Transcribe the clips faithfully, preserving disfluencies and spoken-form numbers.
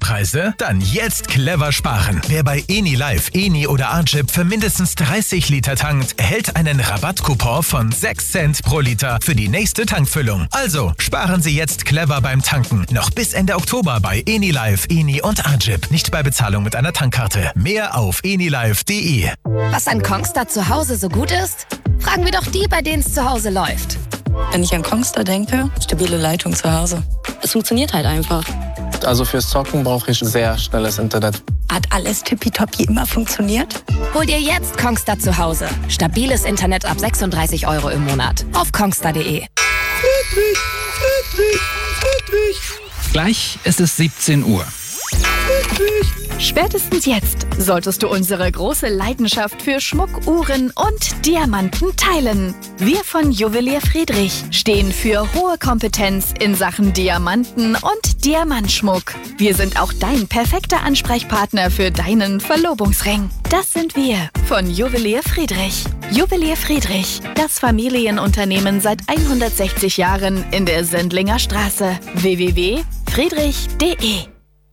Spritpreise? Dann jetzt clever sparen. Wer bei Enilive, Eni oder Agip für mindestens dreißig Liter tankt, erhält einen Rabattcoupon von sechs Cent pro Liter für die nächste Tankfüllung. Also sparen Sie jetzt clever beim Tanken. Noch bis Ende Oktober bei Enilive, Eni und Agip. Nicht bei Bezahlung mit einer Tankkarte. Mehr auf enilive punkt de. Was an Kongstar zu Hause so gut ist? Fragen wir doch die, bei denen es zu Hause läuft. Wenn ich an Kongstar denke, stabile Leitung zu Hause. Es funktioniert halt einfach. Also fürs Zocken brauche ich sehr schnelles Internet. Hat alles tippitoppi immer funktioniert? Hol dir jetzt Kongstar zu Hause. Stabiles Internet ab sechsunddreißig Euro im Monat. Auf kongstar punkt de. Friedrich, Friedrich, Friedrich. Gleich ist es siebzehn Uhr. Friedrich. Spätestens jetzt solltest du unsere große Leidenschaft für Schmuck, Uhren und Diamanten teilen. Wir von Juwelier Friedrich stehen für hohe Kompetenz in Sachen Diamanten und Diamantschmuck. Wir sind auch dein perfekter Ansprechpartner für deinen Verlobungsring. Das sind wir von Juwelier Friedrich. Juwelier Friedrich, das Familienunternehmen seit hundertsechzig Jahren in der Sendlinger Straße. w w w punkt friedrich punkt de.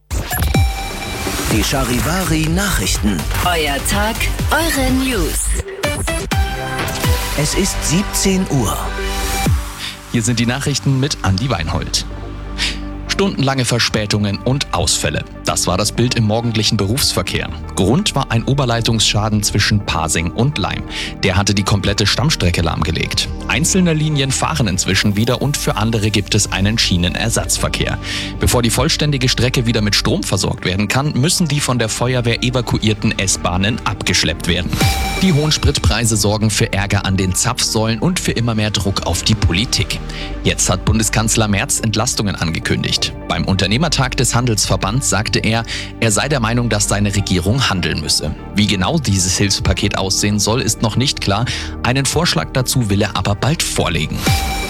Die Charivari Nachrichten. Euer Tag, eure News. Es ist siebzehn Uhr. Hier sind die Nachrichten mit Andi Weinhold. Stundenlange Verspätungen und Ausfälle. Das war das Bild im morgendlichen Berufsverkehr. Grund war ein Oberleitungsschaden zwischen Pasing und Laim. Der hatte die komplette Stammstrecke lahmgelegt. Einzelne Linien fahren inzwischen wieder und für andere gibt es einen Schienenersatzverkehr. Bevor die vollständige Strecke wieder mit Strom versorgt werden kann, müssen die von der Feuerwehr evakuierten S-Bahnen abgeschleppt werden. Die hohen Spritpreise sorgen für Ärger an den Zapfsäulen und für immer mehr Druck auf die Politik. Jetzt hat Bundeskanzler Merz Entlastungen angekündigt. Beim Unternehmertag des Handelsverbands sagte er, er sei der Meinung, dass seine Regierung handeln müsse. Wie genau dieses Hilfspaket aussehen soll, ist noch nicht klar. Einen Vorschlag dazu will er aber bald vorlegen.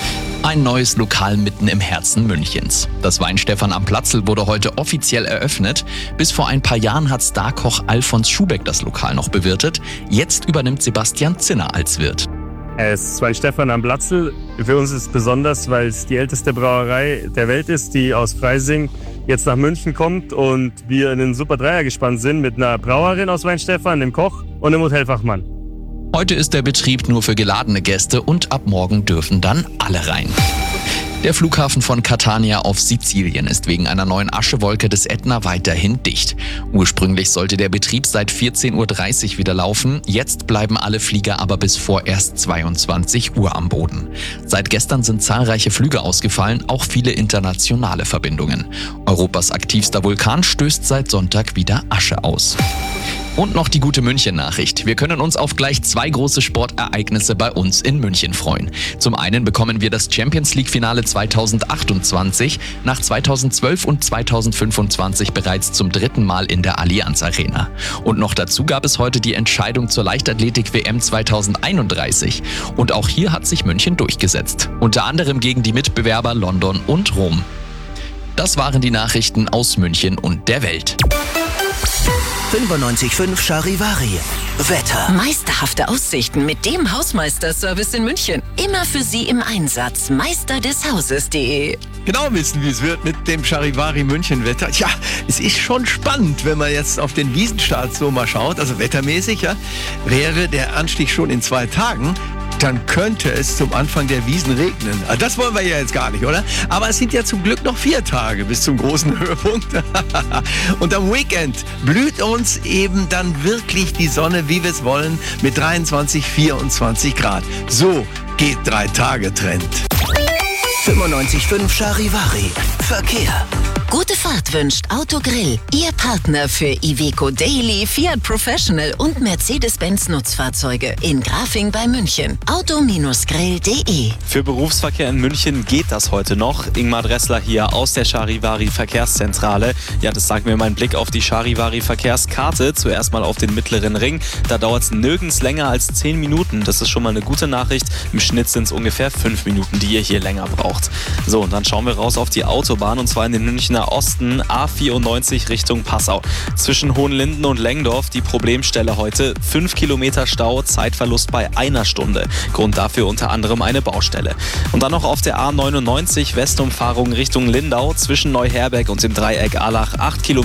Ein neues Lokal mitten im Herzen Münchens. Das Weinstefan am Platzl wurde heute offiziell eröffnet. Bis vor ein paar Jahren hat Starkoch Alfons Schubeck das Lokal noch bewirtet. Jetzt übernimmt Sebastian Zinner als Wirt. Es ist Weinstefan am Platzl. Für uns ist es besonders, weil es die älteste Brauerei der Welt ist, die aus Freising jetzt nach München kommt und wir in einen super Dreier gespannt sind mit einer Brauerin aus Weinstefan, einem Koch und einem Hotelfachmann. Heute ist der Betrieb nur für geladene Gäste und ab morgen dürfen dann alle rein. Der Flughafen von Catania auf Sizilien ist wegen einer neuen Aschewolke des Ätna weiterhin dicht. Ursprünglich sollte der Betrieb seit vierzehn Uhr dreißig wieder laufen. Jetzt bleiben alle Flieger aber bis vorerst zweiundzwanzig Uhr am Boden. Seit gestern sind zahlreiche Flüge ausgefallen, auch viele internationale Verbindungen. Europas aktivster Vulkan stößt seit Sonntag wieder Asche aus. Und noch die gute München-Nachricht. Wir können uns auf gleich zwei große Sportereignisse bei uns in München freuen. Zum einen bekommen wir das Champions-League-Finale zweitausendachtundzwanzig, nach zweitausendzwölf und zweitausendfünfundzwanzig bereits zum dritten Mal in der Allianz Arena. Und noch dazu gab es heute die Entscheidung zur Leichtathletik-W M zweitausendeinunddreißig. Und auch hier hat sich München durchgesetzt. Unter anderem gegen die Mitbewerber London und Rom. Das waren die Nachrichten aus München und der Welt. fünfundneunzig Komma fünf Charivari. Wetter. Meisterhafte Aussichten mit dem Hausmeister-Service in München. Immer für Sie im Einsatz. meister des hauses punkt de. Genau wissen, wie es wird mit dem Charivari München Wetter. Tja, es ist schon spannend, wenn man jetzt auf den Wiesenstart so mal schaut, also wettermäßig, ja, wäre der Anstieg schon in zwei Tagen. Dann könnte es zum Anfang der Wiesn regnen. Also das wollen wir ja jetzt gar nicht, oder? Aber es sind ja zum Glück noch vier Tage bis zum großen Höhepunkt. Und am Weekend blüht uns eben dann wirklich die Sonne, wie wir es wollen, mit dreiundzwanzig, vierundzwanzig Grad. So geht Drei-Tage-Trend. fünfundneunzig Komma fünf Charivari. Verkehr. Gute Fahrt wünscht Autogrill, Ihr Partner für Iveco Daily, Fiat Professional und Mercedes-Benz Nutzfahrzeuge in Grafing bei München. auto grill punkt de. Für Berufsverkehr in München geht das heute noch. Ingmar Dressler hier aus der Charivari Verkehrszentrale. Ja, das sagt mir mein Blick auf die Charivari Verkehrskarte. Zuerst mal auf den mittleren Ring. Da dauert es nirgends länger als zehn Minuten. Das ist schon mal eine gute Nachricht. Im Schnitt sind es ungefähr fünf Minuten, die ihr hier länger braucht. So, und dann schauen wir raus auf die Autobahn und zwar in den Münchner Osten, A vierundneunzig Richtung Passau. Zwischen Hohenlinden und Lengdorf die Problemstelle heute. fünf Kilometer Stau, Zeitverlust bei einer Stunde. Grund dafür unter anderem eine Baustelle. Und dann noch auf der A neunundneunzig Westumfahrung Richtung Lindau zwischen Neuherberg und dem Dreieck Allach acht Kilometer